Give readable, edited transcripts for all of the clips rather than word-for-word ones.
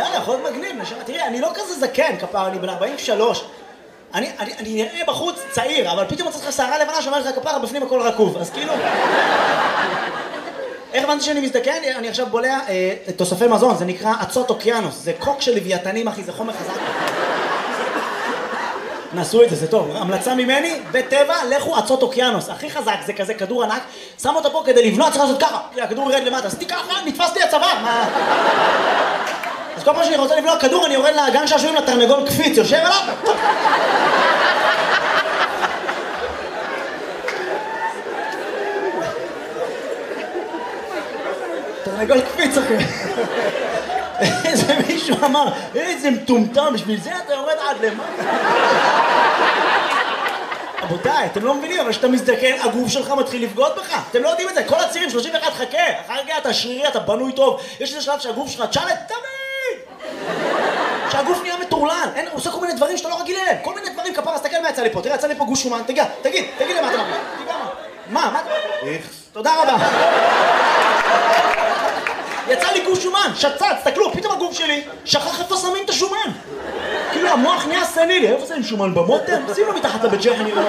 יאללה, יכול להיות מגניב, נשמע. תראי, אני לא כזה זקן, כפר, אני בן 43. אני נראה בחוץ צעיר, אבל פתאום מצאת לך שערה לבנה שאומרת לך כפר, בפנים הכל רקוב, אז כאילו... איך הבנתי שאני מזדקן? אני עכשיו בולע תוספי מזון, זה נקרא אצות אוקיינוס, זה קוק של לוויתנים, אחי, זה חומר חזק. נסו את זה, זה טוב. המלצה ממני, בטבע, לכו אצות אוקיינוס. הכי חזק, זה כזה כדור ענק, שם אותו פה כדי לבנות, צריך לעשות ככה. הכדור ירד למטה, עשיתי ככה, נתפס לי הצוואר. אז כל פעם שאני רוצה לבנות כדור, אני יורד לגן שעשועים לתרנגול קפיץ, יושב עליו. תרנגול קפיץ, אחי. איזה מישהו אמר, איזה מטומטם, בשביל זה אתה יורד עד למטה. רבותיי, אתם לא מבינים, אבל כשאתה מזדקן, הגוף שלך מתחיל לבגוד בך. אתם לא יודעים את זה, כל הצעירים, 31, חכה. אחר כך אתה שרירי, אתה בנוי טוב. יש איזה שלב שהגוף שלך, תשאלת, תמיד! שהגוף נהיה מטורלן. הוא עושה כל מיני דברים שאתה לא רגיל אליהם. כל מיני דברים, כפר, אז תקל מה יצא לי פה. תראה, יצא לי פה גוש שומן. תגיד למה אתה מרגיש. מה אתה... תודה רבה. יצא לי גוש שומן, שצץ, תסתכלו, פתאום הגוף שלי שכח איפה שמים את השומן. כאילו המוח נהיה סנילי, איפה שמים שומן במוטם? שים לו מתחת לבית ג'ח, אני רואה.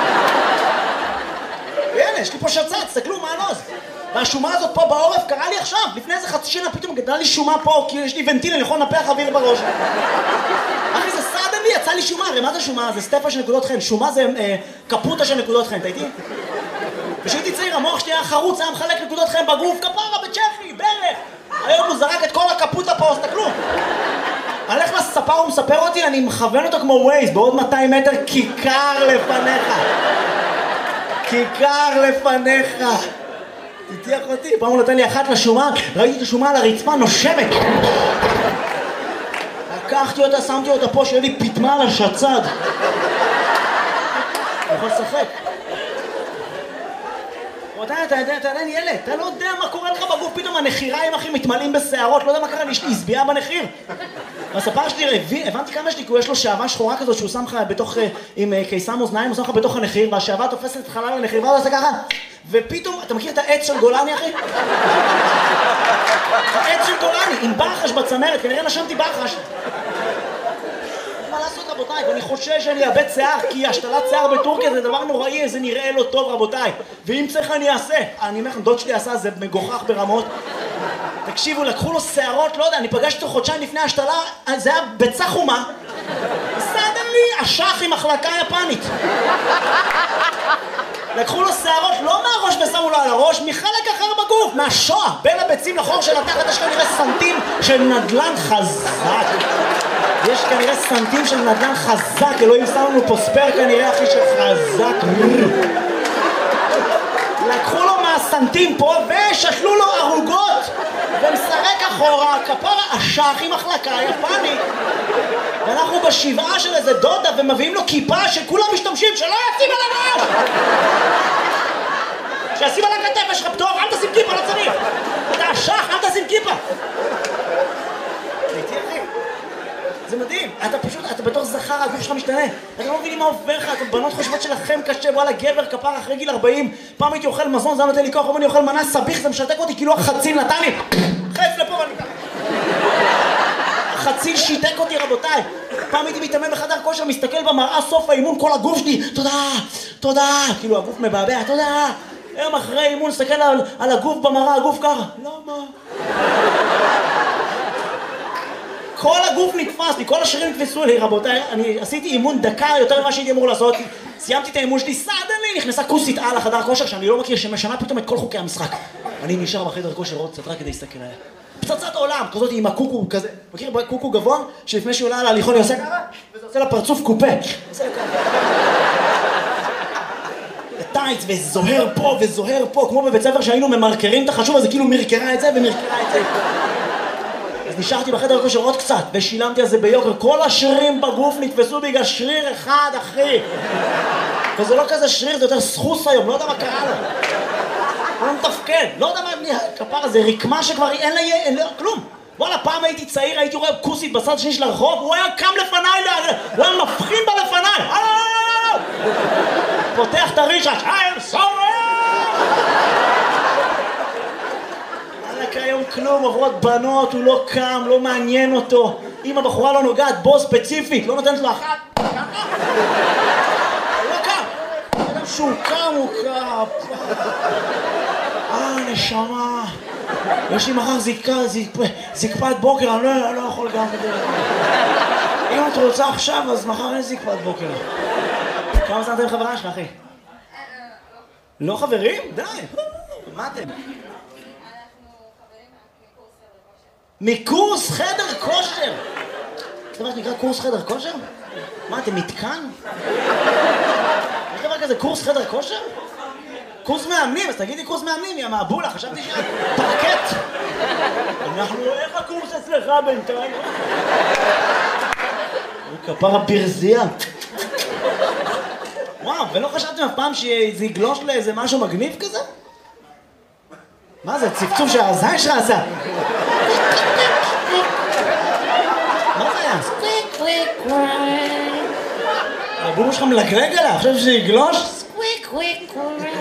הנה, יש לי פה שצץ, תסתכלו, מה הנוז? והשומה הזאת פה בעורף קרה לי עכשיו, לפני איזה חצי שנה פתאום גדלה לי שומה פה, כי יש לי ונטיל, אני יכול לנפח אוויר בראש. אחי, זה סעד לי, יצא לי שומה, הרי מה זה שומה? זה סטפה של נקודות חן, שומה זה קפוטה של נקודות חן, אתה איתי? כשהייתי צעיר, המוח שלי היה חרוץ, היה מחלק נקודות חן בגוף, כפרה, בצ'כי, ברך. היום הוא זרק את כל הקפוטה פה, תסתכלו. אני הולך לספר, הוא מספר אותי, אני מכוון אותו כמו ווייז, בעוד 200 מטר, כיכר לפניך. כיכר לפניך. תתיח אותי, פעם הוא נותן לי אחת לשומה, ראיתי את השומה על הרצפה נושמת. לקחתי אותה, שמתי אותה פה, שיהיה לי פתמה על השצד. אני יכול לשחק. אתה עדיין ילד, אתה לא יודע מה קורה לך בגוף, פתאום הנחיריים אחי מתמלאים בשערות, לא יודע מה קרה, יש לי הסביעה בנחיר. והספר שלי, הבנתי כמה יש לי, כי יש לו שעבה שחורה כזאת שהוא שם לך בתוך, עם קיסם אוזניים, הוא שם לך בתוך הנחיר, והשעבה תופסת את חלל הנחיר, ואז עושה ככה, ופתאום, אתה מכיר את העץ של גולני אחי? העץ של גולני, עם ברחש בצמרת, כנראה נשמתי ברחש. מה לעשות רבותיי, ואני חושש שאני אאבד שיער, כי השתלת שיער בטורקיה זה דבר נוראי, זה נראה לא טוב רבותיי, ואם צריך אני אעשה. אני אומר לכם, דוד שלי עשה, זה מגוחך ברמות. תקשיבו, לקחו לו שערות, לא יודע, אני פגשתי אותו חודשיים לפני השתלה, זה היה ביצה חומה. סדר לי, אשך עם מחלקה יפנית. לקחו לו שערות, לא מהראש ושמו לו על הראש, מחלק אחר בגוף, מהשואה, בין הביצים לחור של התחת, יש כנראה סנטים של נדלן חזק. יש כנראה סנטים של נדלן חזק, אלוהים שם לנו פה ספר כנראה אחי שחזק. לקחו לו מהסנטים פה ושתלו לו ערוגות ומסרק אחורה, כפרה אשך עם מחלקה יפנית. ואנחנו בשבעה של איזה דודה ומביאים לו כיפה שכולם משתמשים, שלא ישים על הראש! שישים על הכתף, יש לך פטור, אל תשים כיפה, לא צריך! אתה אשך, אל תשים כיפה! הייתי אחי. זה מדהים, אתה בתור זכר, הגוף שלך משתנה. אתה לא מבינים מה עובר לך, אתם בנות חושבות שלכם קשה, וואלה גבר כפר אחרי גיל 40, פעם הייתי אוכל מזון, זה נותן לי כוח, אני אוכל מנה סביך, זה משתק אותי, כאילו החציל נתן לי, חייף לפה ואני ככה. החציל שיתק אותי רבותיי. פעם הייתי מתאמן בחדר כושר, מסתכל במראה סוף האימון, כל הגוף שלי, תודה, כאילו הגוף מבעבע, תודה. היום אחרי אימון, מסתכל על הגוף במראה, הגוף ככה, למה? כל הגוף נתפס לי, כל השרירים נתפסו לי, רבותיי. אני עשיתי אימון דקה יותר ממה שהייתי אמור לעשות. סיימתי את האימון שלי, סדני, נכנסה כוסית על החדר כושר שאני לא מכיר, שמשנה פתאום את כל חוקי המשחק. אני נשאר בחדר כושר עוד קצת רק כדי להסתכל עליה. פצצת עולם, כזאת עם הקוקו כזה. מכיר קוקו גבוה? שלפני שהוא עולה על ההליכון היא עושה ככה, וזה עושה לה פרצוף קופה. עושה לה ככה. טייץ וזוהר פה וזוהר פה, כמו בבית ספר שהיינו ממרקרים את החשוב הזה, כאילו מרקרה את זה ומרקרה את זה. אז נשארתי בחדר הכושר עוד קצת, ושילמתי על זה ביוקר. כל השרירים בגוף נתפסו בגלל שריר אחד, אחי. וזה לא כזה שריר, זה יותר סחוס היום, לא יודע מה קרה לו. הוא לא מתפקד, לא יודע מה כפרה, זה רקמה שכבר אין לה כלום. וואלה, פעם הייתי צעיר, הייתי רואה כוסית בצד שני של הרחוב, הוא היה קם לפניי, הוא היה מבחין בה לפניי. פותח את הרישש, I'm sorry! רק היום כלום, עוברות בנות, הוא לא קם, לא מעניין אותו. אם הבחורה לא נוגעת בו ספציפית, לא נותנת לו אחת, ככה? הוא לא קם. אדם שהוא קם, הוא קם. נשמה. יש לי מחר זקפת בוקר, אני לא יכול גם בדרך. אם את רוצה עכשיו, אז מחר אין זקפת בוקר. כמה זמן אתם חברה שלך, אחי? לא חברים? די. מה אתם? אנחנו חברים מקורס חדר כושר. מקורס חדר כושר? זה מה שנקרא קורס חדר כושר? מה, אתם מתקן? יש דבר כזה קורס חדר כושר? קורס מאמנים, אז תגידי קורס מאמנים, יא מעבולה, חשבתי שאת פרקט. איך הקורס אצלך בינתיים? כפרה ברזייה. וואו, ולא חשבתם אף פעם שזה יגלוש לאיזה משהו מגניב כזה? מה זה, צפצוף שהזין שלך עשה? מה זה היה? סקוויק קוויק קוויק. הבומו שלך מלגלג עליו, חושב שזה יגלוש? סקוויק קוויק קוויק.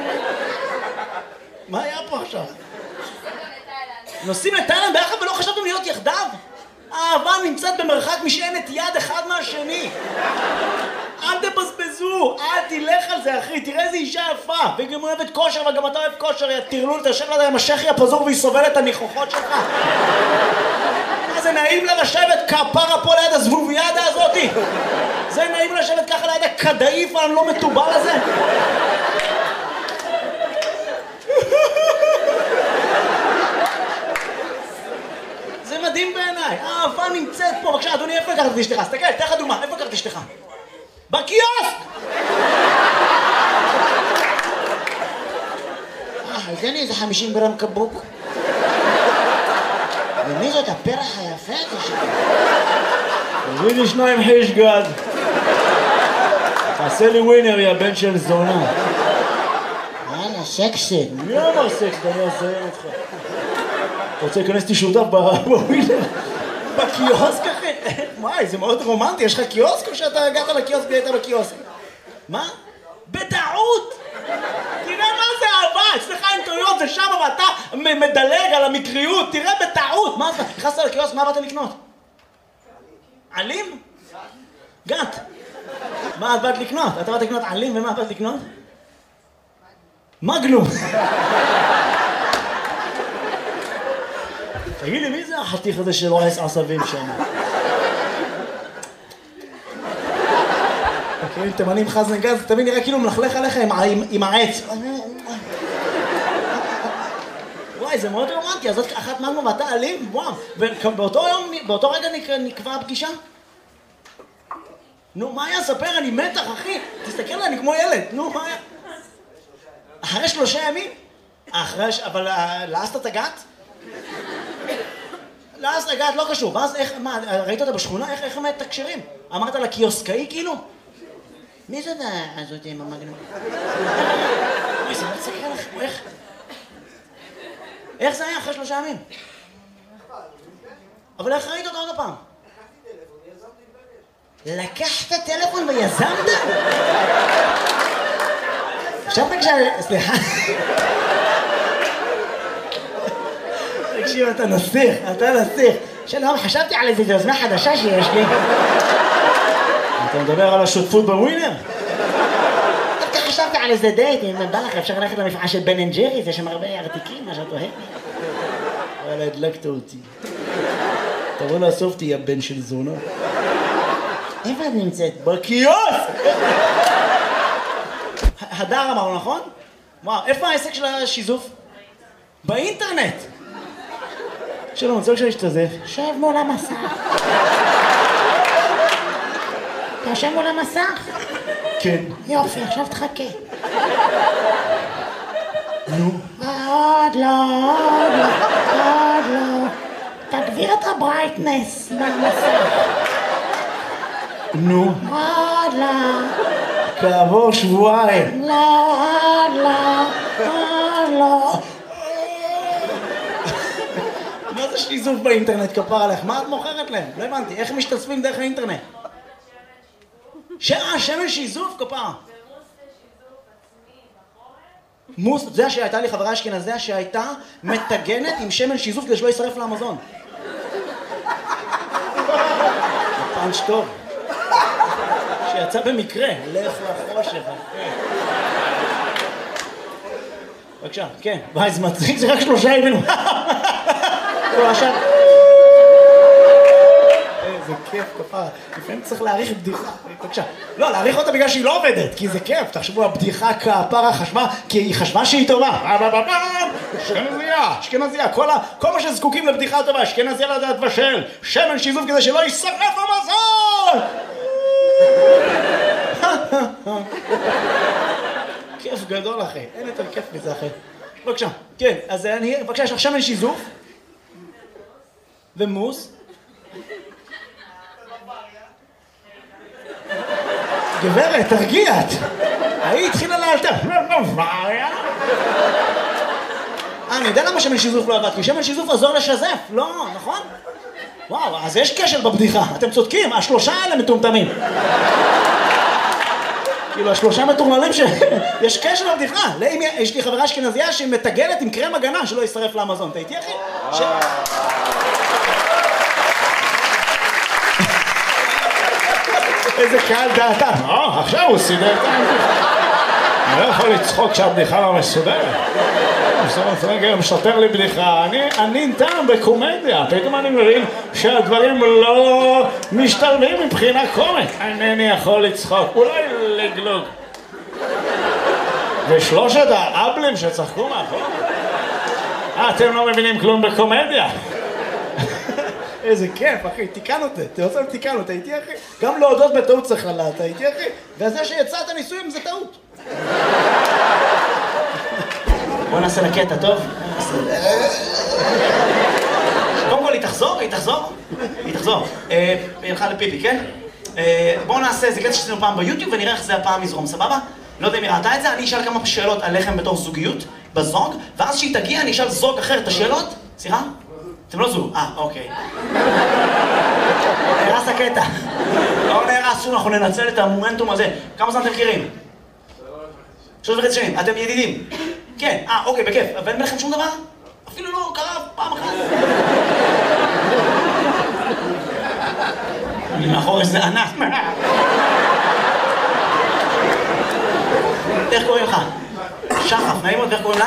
מה היה פה עכשיו? נוסעים לתאילנד ביחד ולא חשבתם להיות יחדיו? האהבה נמצאת במרחק משענת יד אחד מהשני. אל תבזבזו, אל תלך על זה אחי, תראה איזה אישה יפה. והיא גם אוהבת כושר וגם אתה אוהב כושר, יא תרלול, תשב לה עם השכי הפזור והיא סובלת את הניחוחות שלך. מה זה נעים לה לשבת כפרה פה ליד הזבוביאדה הזאתי? זה נעים לשבת ככה ליד הכדאיף הלא מטובל הזה? זה מדהים בעיניי, האהבה נמצאת פה. בבקשה, אדוני, איפה לקחת את אשתך? תסתכל, תן לך דוגמה, איפה לקחת את אשתך? בקיוסק! תן לי איזה 50 גרם קבוק. ומי זאת הפרח היפה הזה שלך? תביא לי 2 חיש גד. תעשה לי ווינר, יא בן של זונה. יאללה, סקסי. מי אמר סקס? אני אעזר אותך. אתה רוצה להיכנס איתי שותף בווינר? בקיוסק אחי? וואי, זה מאוד רומנטי, יש לך קיוסק או שאתה הגעת לקיוסק והיית בקיוסק? מה? בטעות! תראה מה זה אהבה, אצלך אין טעויות, זה שם ואתה מדלג על המקריות, תראה בטעות! מה זה? נכנסת לקיוסק, מה באת לקנות? עלים? גת. מה את באת לקנות? אתה באת לקנות עלים ומה באת לקנות? מגנום. תגיד לי, מי זה החתיך הזה של רועס עשבים שם? מכירים תימנים חזן גז, תמיד נראה כאילו מלכלך עליך עם העץ. וואי, זה מאוד רומנטי, אז זאת אחת מגנום ואתה אלים? וואו. ובאותו רגע נקבע הפגישה? נו, מה היה? ספר, אני מתח, אחי. תסתכל עליי, אני כמו ילד. נו, מה היה? אחרי 3 ימים? אבל לעסת את הגת? לעסת הגת, לא קשור. ואז איך, מה, ראית אותה בשכונה? איך הם מתקשרים? אמרת לה קיוסקאי כאילו? מי זאת הזאת עם המגנום? אוי, זה לא תסתכל לך, איך זה היה אחרי 3 ימים? אבל איך ראית אותה עוד הפעם? לקחת טלפון ויזמת? עכשיו סליחה. תקשיב, אתה נסיך. שלום, חשבתי על איזו יוזמה חדשה שיש לי. אתה מדבר על השותפות בווינר? דווקא חשבתי על איזה דייט, אם בא לך אפשר ללכת למפעל של בן אנד ג'ריס, יש שם הרבה ארטיקים, מה שאת אוהבת. וואלה, הדלקת אותי. תבוא לאסוף אותי, יא בן של זונה. איפה את נמצאת? בקיוסק! הדר אמרנו, נכון? וואו, איפה העסק של השיזוף? באינטרנט! שלום, אני רוצה כשאני אשתזף. שב מול המסך. אתה יושב מול המסך? כן. יופי, עכשיו תחכה. נו. עוד לא. תגביר את הברייטנס במסך. נו. עוד לא. כעבור שבועיים. לא. מה זה שיזוף באינטרנט, כפר עליך? מה את מוכרת להם? לא הבנתי, איך משתתפים דרך האינטרנט? שמן שיזוף, כפר. פירוס לשיזוף עצמי בחורף, מוס, זה שהייתה לי חברה אשכנזיה שהייתה מטגנת עם שמן שיזוף כדי שלא יישרף לאמזון. פאנץ' טוב. שיצא במקרה, לך לחושך. בבקשה, כן. וואי, זה מצחיק, זה רק 3 ימים. איזה כיף, כפרה. לפעמים צריך להעריך בדיחה. בבקשה. לא, להעריך אותה בגלל שהיא לא עובדת, כי זה כיף. תחשבו, הבדיחה כפרה חשבה, כי היא חשבה שהיא טובה. אשכנזיה, אשכנזיה. כל מה שזקוקים לבדיחה טובה, אשכנזיה לדעת בשל. שמן שיזוף כדי שלא יישרף המזון! כיף גדול, אחי. אין יותר כיף מזה, אחי. בבקשה. כן, אז אני... בבקשה, יש לך שמן שיזוף. ומוס. גברת, תרגיעת. היא התחילה לאלתר. אני יודע למה שמן שיזוף לא עבד, כי שמן שיזוף עזור לשזף, לא, נכון? וואו, אז יש קשר בבדיחה, אתם צודקים, 3 האלה מטומטמים. כאילו, 3 מטורללים יש קשר בבדיחה. יש לי חברה אשכנזיה שמטגנת עם קרם הגנה שלא יישרף לאמזון. אתה איתי, אחי? איזה קהל דעתה. עכשיו הוא סידר את הבדיחה. אני לא יכול לצחוק שהבדיחה לא מסודרת. רגע, משתר לי בדיחה. אני טעם בקומדיה. פתאום אני מבין שהדברים לא משתלבים מבחינה קומית. אינני יכול לצחוק. אולי לגלוג. ושלושת האבלים שצחקו מאחור. אתם לא מבינים כלום בקומדיה. איזה כיף, אחי, תיקנו את זה. אתה רוצה לתיקנו, אתה איתי, אחי? גם להודות בטעות צריך לדעת, אתה איתי, אחי? וזה שיצאת ניסויים זה טעות. בוא נעשה לקטע, טוב? קודם כל, היא תחזור? היא תחזור. היא הלכה לפיפי, כן? בואו נעשה איזה קטע שעשינו פעם ביוטיוב ונראה איך זה הפעם יזרום, סבבה? לא יודע אם היא ראתה את זה, אני אשאל כמה שאלות עליכם בתור זוגיות, בזוג, ואז שהיא תגיע אני אשאל זוג אחר את השאלות. סליחה? אתם לא זוג. אוקיי. נהרס הקטע. לא נהרס, אנחנו ננצל את המומנטום הזה. כמה זמן אתם מכירים? 3.5 שנים. אתם ידידים? כן. אוקיי, בכיף. ואין ביניכם שום דבר? אפילו לא קרה פעם אחת. אני מאחור איזה ענף. איך קוראים לך? שחף, נעים מאוד, איך קוראים לך?